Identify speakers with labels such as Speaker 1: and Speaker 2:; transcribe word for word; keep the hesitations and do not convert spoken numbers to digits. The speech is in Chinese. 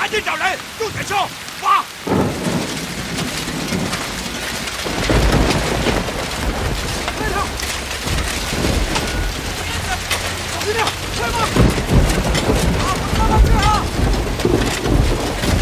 Speaker 1: 赶紧找人，重点烧，挖！快点！小心点，快挖！